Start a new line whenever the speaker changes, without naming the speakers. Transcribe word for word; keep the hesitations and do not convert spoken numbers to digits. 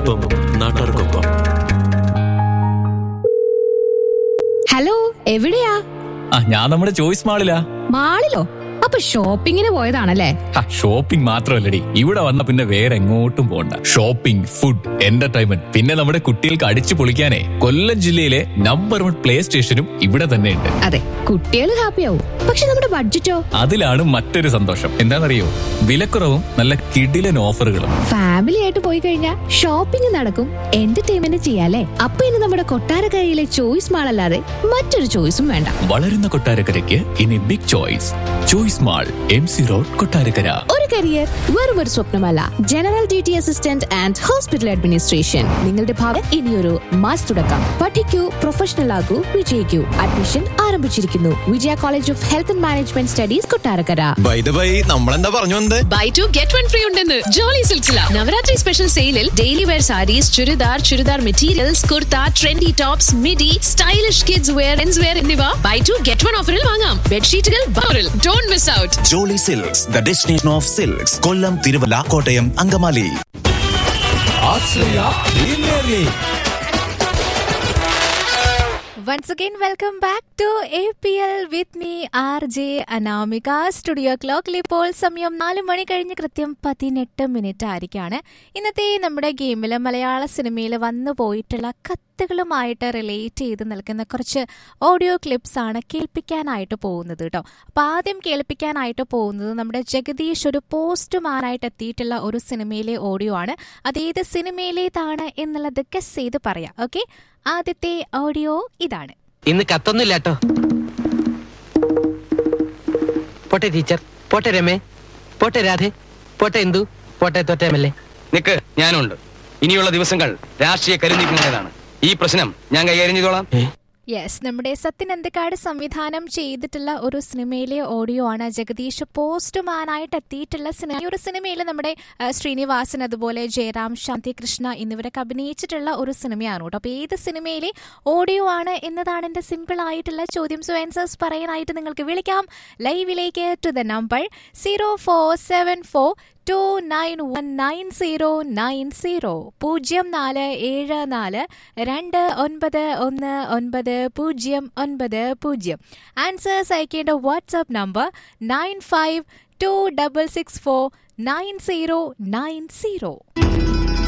നാടിനൊപ്പം നാട്ടാർക്കൊപ്പം.
ഹലോ, എവിടെയാ?
ആ ഞാൻ നമ്മുടെ ചോയ്സ് മാളിലാ.
മാളിലോ? അപ്പൊ ഷോപ്പിങ്ങിന് പോയതാണല്ലേ?
ഷോപ്പിംഗ് മാത്രമല്ലടി, ഇവിടെ വന്ന പിന്നെ വേറെ എങ്ങോട്ടും പോണ്ട. ഷോപ്പിംഗ്, ഫുഡ്, എന്റർടൈൻമെന്റ്, പിന്നെ നമ്മുടെ കുട്ടികൾക്ക് അടിച്ചു പൊളിക്കാനേ കൊല്ലം ജില്ലയിലെ നമ്പർ വൺ പ്ലേ സ്റ്റേഷനും ഇവിടെ തന്നെ ഉണ്ട്.
അതെ, കുട്ടികൾ ഹാപ്പിയാവും. പക്ഷെ നമ്മുടെ ബഡ്ജറ്റോ?
അതിലാണ് മറ്റൊരു സന്തോഷം. എന്താണെന്നറിയോ? വിലക്കുറവും നല്ല കിടിലൻ ഓഫറുകളും.
ഫാമിലി ആയിട്ട് പോയി കഴിഞ്ഞാൽ ഷോപ്പിംഗ് നടക്കും, എന്റർടൈൻമെന്റ് ചെയ്യാലേ. അപ്പൊ ഇനി നമ്മുടെ കൊട്ടാരക്കരയിലെ ചോയ്സ് മാൾ അല്ലാതെ മറ്റൊരു ചോയ്സും വേണ്ട.
വളരുന്ന കൊട്ടാരക്കരയ്ക്ക് ഇനി big choice. Choice mall, M C road, Kottarakkara.
ഒരു കരിയർ വെറും ഒരു സ്വപ്നമല്ല, general duty assistant and hospital administration നിങ്ങളുടെ ഭാവി ഇനിയൊരു മാസ് തുടക്കം. പഠിക്കൂ, പ്രൊഫഷണൽ ആകൂ, വിജയിക്കൂ. അഡ്മിഷൻ ആരംഭിച്ചിരിക്കുന്നു. വിജയ college of health and management studies, Kottarakkara.
By the by, നമ്മളെന്താ പറഞ്ഞു വന്നത്?
By two get one free ഉണ്ടെന്ന് ജോളി സിൽക്സില. നവരാത്രി സ്പെഷ്യൽ സെയിലിൽ daily wear saris, churidar, churidar materials, kurta, trendy tops, midi, stylish kids wear, men's wear എന്നിവ ബൈ ടു ഗെറ്റ് വൺ ഓഫറിൽ വാങ്ങാം. ബെഡ്ഷീറ്റുകൾ ബൗറിൽ. Don't miss out.
Jolly silks, the destination of silks. Kollam, Thiruvalla, Kottayam, Angamaly.
Once again, welcome back to A P L with me, R J Anamika. Studio ക്ലോക്കിൽ ഇപ്പോൾ സമയം നാല് മണി കഴിഞ്ഞ് കൃത്യം പതിനെട്ട് മിനിറ്റ് ആയിരിക്കാണ്. ഇന്നത്തെ നമ്മുടെ ഗെയിമിൽ മലയാള സിനിമയിൽ വന്നു പോയിട്ടുള്ള കത്തുകളുമായിട്ട് റിലേറ്റ് ചെയ്ത് നിൽക്കുന്ന കുറച്ച് ഓഡിയോ ക്ലിപ്സ് ആണ് കേൾപ്പിക്കാനായിട്ട് പോകുന്നത് കേട്ടോ. അപ്പം ആദ്യം കേൾപ്പിക്കാനായിട്ട് പോകുന്നത് നമ്മുടെ ജഗദീഷ് ഒരു പോസ്റ്റ്മാനായിട്ട് എത്തിയിട്ടുള്ള ഒരു സിനിമയിലെ ഓഡിയോ ആണ്. അതേത് സിനിമയിലേതാണ് എന്നുള്ളത് ഗസ് ചെയ്ത് പറയാം. ഓക്കെ, ആദ്യത്തെ ഓഡിയോ ഇതാണ്.
ഇന്ന് കത്തൊന്നുമില്ല കേട്ടോ. പോട്ടെ ടീച്ചർ, പോട്ടെ രമേ, പോട്ടെ രാധേ, പോട്ടെ എന്തു, പോട്ടെ തോറ്റമല്ലേ.
നിക്ക്, ഞാനുണ്ട്. ഇനിയുള്ള ദിവസങ്ങൾ രാഷ്ട്രീയ കരുനീക്കുന്നതാണ്. ഈ പ്രശ്നം ഞാൻ കൈകാര്യം ചെയ്തോളാം.
യെസ്, നമ്മുടെ സത്യൻ അന്തക്കാട് സംവിധാനം ചെയ്തിട്ടുള്ള ഒരു സിനിമയിലെ ഓഡിയോ ആണ്. ജഗദീഷ് പോസ്റ്റ്മാനായിട്ട് എത്തിയിട്ടുള്ള സിനിമ. ഈ ഒരു സിനിമയിൽ നമ്മുടെ ശ്രീനിവാസൻ, അതുപോലെ ജയറാം, ശാന്തി കൃഷ്ണ എന്നിവരൊക്കെ അഭിനയിച്ചിട്ടുള്ള ഒരു സിനിമയാണ് കേട്ടോ. അപ്പോൾ ഏത് സിനിമയിലെ ഓഡിയോ ആണ് എന്നതാണ് എൻ്റെ സിമ്പിൾ ആയിട്ടുള്ള ചോദ്യം. സോ ആൻസേഴ്സ് പറയാനായിട്ട് നിങ്ങൾക്ക് വിളിക്കാം ലൈവിലേക്ക് to the number zero four seven four to nine one nine zero nine zero പൂജ്യം നാല് ഏഴ് നാല് രണ്ട് ഒൻപത് ഒന്ന് ഒൻപത് പൂജ്യം ഒൻപത് പൂജ്യം. ആൻസേഴ്സ് അയക്കേണ്ട WhatsApp number nine five to double six four nine zero nine zero.